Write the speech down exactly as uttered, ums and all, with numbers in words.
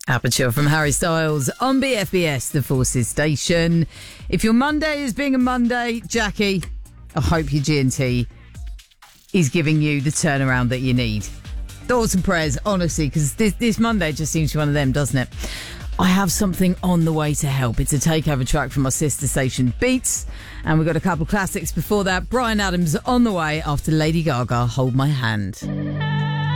Aperture from Harry Styles on B F B S, the Forces Station. If your Monday is being a Monday, Jackie, I hope your G and T is giving you the turnaround that you need. Thoughts and prayers, honestly, because this, this Monday just seems to be one of them, doesn't it? I have something on the way to help. It's a takeover track from our sister station, Beats. And we've got a couple classics before that. Bryan Adams on the way after Lady Gaga, Hold My Hand.